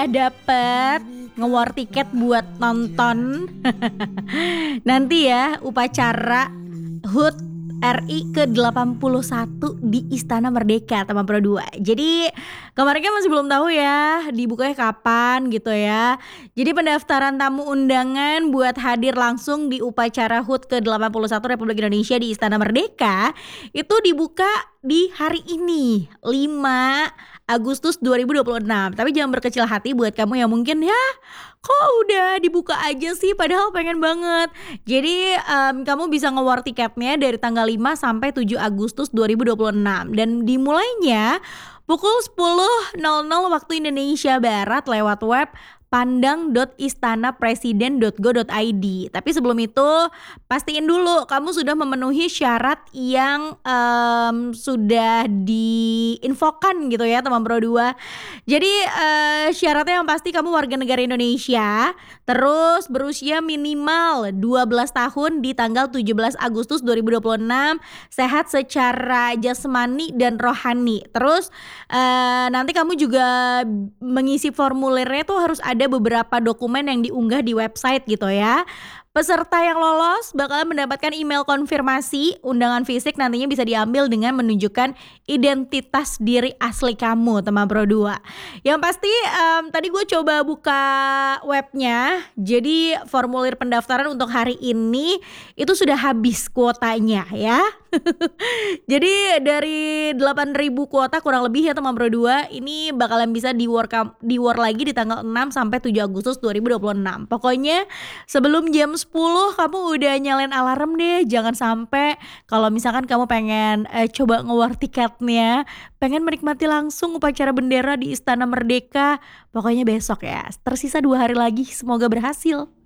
Dapet nge-war tiket buat nonton nanti ya upacara HUT RI ke-81 di Istana Merdeka teman Pro 2. Jadi kemarin kan masih belum tahu ya dibukanya kapan gitu ya. Jadi pendaftaran tamu undangan buat hadir langsung di upacara HUT ke-81 Republik Indonesia di Istana Merdeka itu dibuka di hari ini 5 Agustus 2026. Tapi jangan berkecil hati buat kamu yang mungkin ya kok udah dibuka aja sih padahal pengen banget. Jadi kamu bisa nge-war tiketnya dari tanggal 5 sampai 7 Agustus 2026 dan dimulainya pukul 10.00 waktu Indonesia Barat lewat web pandang.istanapresiden.go.id. Tapi sebelum itu pastiin dulu kamu sudah memenuhi syarat yang sudah diinfokan gitu ya teman Pro 2. Jadi syaratnya yang pasti kamu warga negara Indonesia, terus berusia minimal 12 tahun di tanggal 17 Agustus 2026, sehat secara jasmani dan rohani. Terus nanti kamu juga mengisi formulirnya tuh harus ada beberapa dokumen yang diunggah di website gitu ya. Peserta yang lolos bakalan mendapatkan email konfirmasi undangan fisik, nantinya bisa diambil dengan menunjukkan identitas diri asli kamu teman Pro 2. Yang pasti tadi gue coba buka webnya, jadi formulir pendaftaran untuk hari ini itu sudah habis kuotanya ya. Jadi dari 8.000 kuota kurang lebih ya teman Pro 2, ini bakalan bisa di-war lagi di tanggal 6 sampai 7 Agustus 2026. Pokoknya sebelum jam 10 kamu udah nyalain alarm deh. Jangan sampai kalau misalkan kamu pengen coba nge-war tiketnya, pengen menikmati langsung upacara bendera di Istana Merdeka, pokoknya besok ya. Tersisa 2 hari lagi, semoga berhasil.